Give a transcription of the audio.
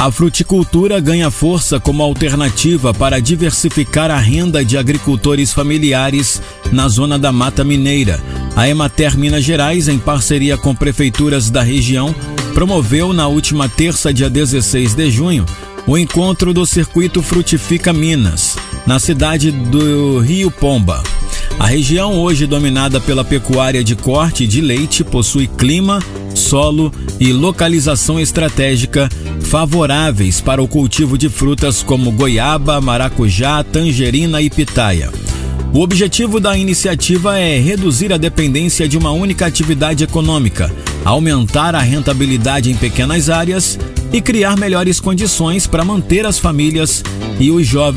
A fruticultura ganha força como alternativa para diversificar a renda de agricultores familiares na zona da Mata Mineira. A Emater Minas Gerais, em parceria com prefeituras da região, promoveu na última terça, dia 16 de junho, o encontro do Circuito Frutifica Minas, na cidade do Rio Pomba. A região, hoje dominada pela pecuária de corte de leite, possui clima, solo e localização estratégica favoráveis para o cultivo de frutas como goiaba, maracujá, tangerina e pitaia. O objetivo da iniciativa é reduzir a dependência de uma única atividade econômica, aumentar a rentabilidade em pequenas áreas e criar melhores condições para manter as famílias e os jovens